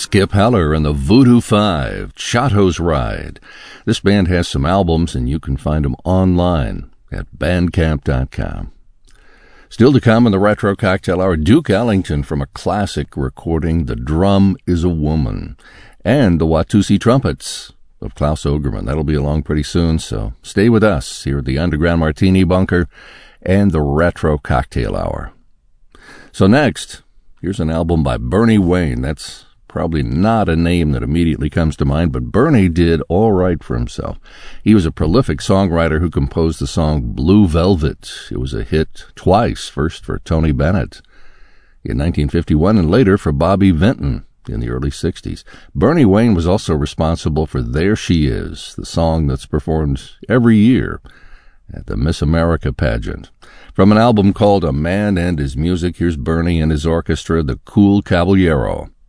Skip Heller and the Voodoo Five, Chateau's Ride. This band has some albums, and you can find them online at bandcamp.com. Still to come in the Retro Cocktail Hour, Duke Ellington from a classic recording, The Drum is a Woman, and the Watusi Trumpets of Klaus Ogerman. That'll be along pretty soon, so stay with us here at the Underground Martini Bunker and the Retro Cocktail Hour. So next, here's an album by Bernie Wayne. That's probably not a name that immediately comes to mind, but Bernie did all right for himself. He was a prolific songwriter who composed the song Blue Velvet. It was a hit twice, first for Tony Bennett in 1951 and later for Bobby Vinton in the early 60s. Bernie Wayne was also responsible for There She Is, the song that's performed every year at the Miss America pageant. From an album called A Man and His Music, here's Bernie and his orchestra, the Cool Caballero.